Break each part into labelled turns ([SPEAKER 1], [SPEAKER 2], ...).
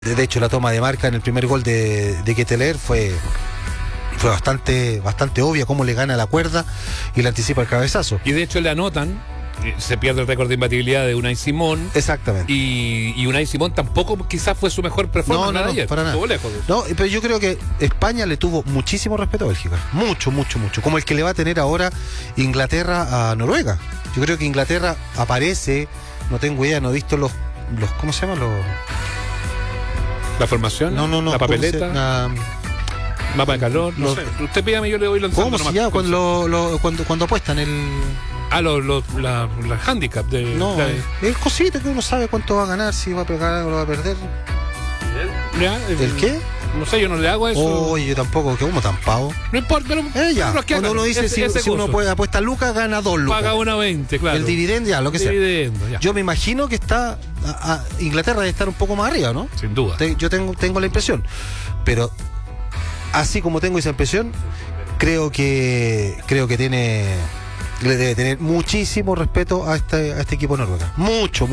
[SPEAKER 1] De hecho, la toma de marca en el primer gol de Ketelaere fue bastante obvia, cómo le gana la cuerda y le anticipa el cabezazo.
[SPEAKER 2] Y de hecho le anotan, se pierde el récord de imbatibilidad de Unai Simón.
[SPEAKER 1] Exactamente.
[SPEAKER 2] Y Unai Simón tampoco quizás fue su mejor performance ayer.
[SPEAKER 1] Para nada.
[SPEAKER 2] Estuvo lejos de eso.
[SPEAKER 1] No, pero yo creo que España le tuvo muchísimo respeto a Bélgica. Mucho. Como el que le va a tener ahora Inglaterra a Noruega. Yo creo que Inglaterra aparece, no tengo idea, no he visto los ¿cómo se llama?
[SPEAKER 2] ¿La formación?
[SPEAKER 1] No.
[SPEAKER 2] ¿La papeleta? ¿Mapa de calor? No sé. Usted pídame, yo le voy lanzando.
[SPEAKER 1] ¿Cómo se llama? Cuando apuestan el...
[SPEAKER 2] la handicap de...
[SPEAKER 1] No, es cosita que uno sabe cuánto va a ganar, si va a pegar o lo va a perder. ¿El qué?
[SPEAKER 2] No sé, yo no le hago eso.
[SPEAKER 1] Oye, yo tampoco, que como tan pavo.
[SPEAKER 2] No importa, pero...
[SPEAKER 1] Ya. Cuando uno dice, si uno puede apuestar lucas, gana 2 lucas.
[SPEAKER 2] Paga 1.20, claro.
[SPEAKER 1] El dividendo, ya, lo que sea.
[SPEAKER 2] Ya.
[SPEAKER 1] Yo me imagino que está... Inglaterra debe estar un poco más arriba, ¿no?
[SPEAKER 2] Sin duda.
[SPEAKER 1] Yo tengo la impresión. Pero, así como tengo esa impresión, creo que le debe tener muchísimo respeto a este equipo noruega. Mucho.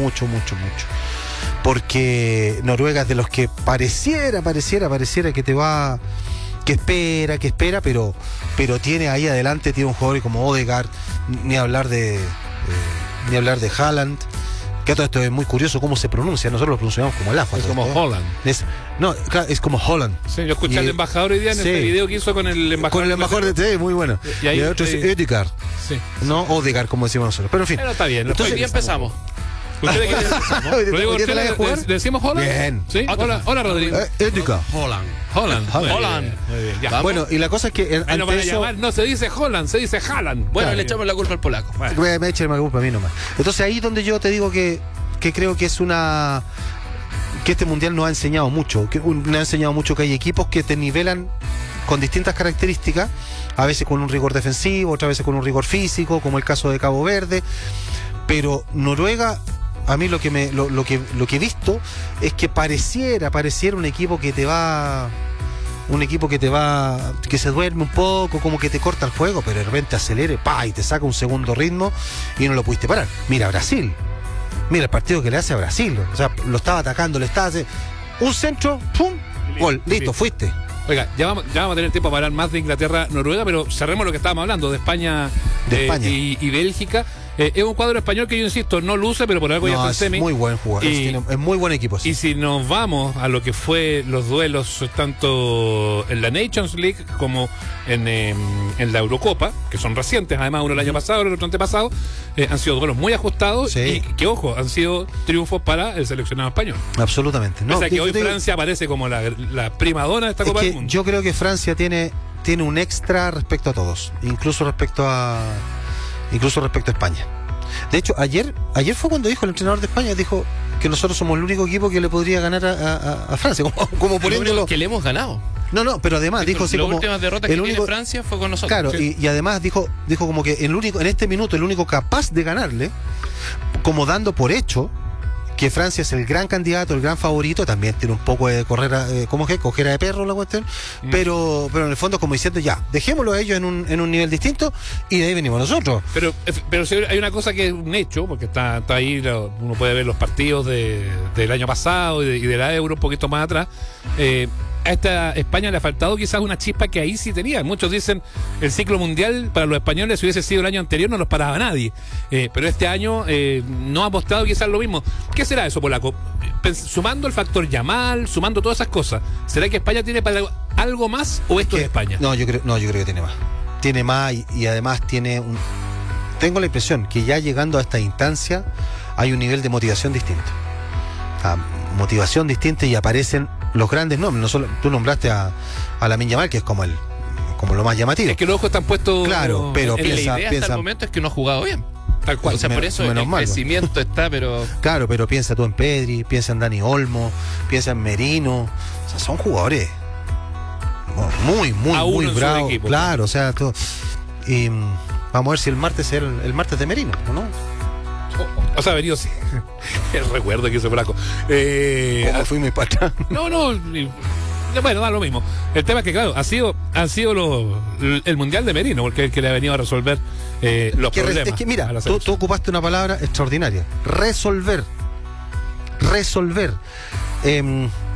[SPEAKER 1] Porque Noruega es de los que pareciera que te va, que espera, pero tiene ahí adelante, tiene un jugador como Odegaard, ni hablar de Haaland, que todo esto es muy curioso cómo se pronuncia. Nosotros lo pronunciamos como el ajo.
[SPEAKER 2] Es como Holland.
[SPEAKER 1] Es como Holland.
[SPEAKER 2] Sí, yo escuché al embajador hoy día en este video que hizo con el embajador.
[SPEAKER 1] Con el embajador de muy bueno.
[SPEAKER 2] Y ahí,
[SPEAKER 1] el otro es Odegaard.
[SPEAKER 2] Sí.
[SPEAKER 1] No Odegaard, como decimos nosotros. Pero en fin.
[SPEAKER 2] Pero está bien.
[SPEAKER 3] Entonces hoy día empezamos.
[SPEAKER 2] ¿Ustedes quieren Rodrigo Ortega,
[SPEAKER 1] jugar?
[SPEAKER 2] ¿decimos Holland?
[SPEAKER 1] Bien.
[SPEAKER 2] ¿Sí? Hola Rodrigo.
[SPEAKER 1] Odegaard.
[SPEAKER 3] Holland.
[SPEAKER 2] Ya.
[SPEAKER 1] Bueno, y la cosa es que
[SPEAKER 2] no van a llamar, no se dice Holland, se dice Haaland.
[SPEAKER 3] Bueno, le echamos la culpa al polaco.
[SPEAKER 1] Me echen la culpa a mí nomás. Entonces ahí donde yo te digo que creo que que este mundial nos ha enseñado mucho, que hay equipos que te nivelan con distintas características, a veces con un rigor defensivo, otras veces con un rigor físico, como el caso de Cabo Verde, pero Noruega, a mí lo que he visto es que pareciera un equipo que se duerme un poco, como que te corta el juego, pero de repente acelere, y te saca un segundo ritmo y no lo pudiste parar. Mira Brasil. Mira el partido que le hace a Brasil. O sea, lo estaba atacando, le estaba haciendo un centro, ¡pum! Gol, listo, fuiste.
[SPEAKER 2] Oiga, ya vamos a tener tiempo para hablar más de Inglaterra-Noruega, pero cerremos lo que estábamos hablando, de España, y Bélgica. Es un cuadro español que yo insisto, no luce, pero por algo ya está en semi.
[SPEAKER 1] Es muy buen jugador, es muy buen equipo. Sí.
[SPEAKER 2] Y si nos vamos a lo que fue los duelos tanto en la Nations League como en la Eurocopa, que son recientes, además uno el año pasado, el otro antepasado, han sido duelos muy ajustados y que, ojo, han sido triunfos para el seleccionado español.
[SPEAKER 1] Absolutamente.
[SPEAKER 2] O sea que hoy Francia aparece como la primadona de esta Copa del Mundo.
[SPEAKER 1] Yo creo que Francia tiene un extra respecto a todos, incluso respecto a España. De hecho, ayer fue cuando dijo el entrenador de España, dijo que nosotros somos el único equipo que le podría ganar a Francia, como poniéndolo.
[SPEAKER 3] Que le hemos ganado.
[SPEAKER 1] No, pero además dijo así como...
[SPEAKER 3] La última derrota que tiene Francia fue con nosotros.
[SPEAKER 1] Claro,
[SPEAKER 3] sí.
[SPEAKER 1] y además dijo como que en este minuto el único capaz de ganarle, como dando por hecho que Francia es el gran candidato, el gran favorito. También tiene un poco de cojera de perro la cuestión, pero en el fondo como diciendo, ya, dejémoslo a ellos en un nivel distinto y de ahí venimos nosotros.
[SPEAKER 2] Pero hay una cosa que es un hecho, porque está ahí, uno puede ver los partidos del año pasado y de la Euro un poquito más atrás. A esta España le ha faltado quizás una chispa que ahí sí tenía. Muchos dicen el ciclo mundial para los españoles, si hubiese sido el año anterior no los paraba nadie, pero este año no ha mostrado quizás lo mismo. ¿Qué será eso, polaco? Sumando el factor Yamal, sumando todas esas cosas, ¿será que España tiene para algo más o esto es España?
[SPEAKER 1] No, yo creo que tiene más y además tengo la impresión que ya llegando a esta instancia hay un nivel de motivación distinto. Motivación distinta y aparecen los grandes nombres. No solo, tú nombraste a Lamine Yamal, que es como lo más llamativo.
[SPEAKER 2] Es que los ojos están puestos.
[SPEAKER 1] Claro, pero
[SPEAKER 3] la idea hasta el momento es que no ha jugado bien.
[SPEAKER 2] Tal cual.
[SPEAKER 3] O sea, por eso el crecimiento está, pero...
[SPEAKER 1] Claro, pero piensa tú en Pedri, piensa en Dani Olmo, piensa en Merino. O sea, son jugadores muy bravos. Claro, o sea, todo. Y vamos a ver si el martes es el martes de Merino, ¿o no?
[SPEAKER 2] O sea, venido sí. El recuerdo que hizo Flaco.
[SPEAKER 1] ¿Cómo fui mi pata?
[SPEAKER 2] No. Bueno, da lo mismo. El tema es que, claro, ha sido el mundial de Merino, porque es el que le ha venido a resolver los problemas.
[SPEAKER 1] Es que mira, tú ocupaste una palabra extraordinaria. Resolver.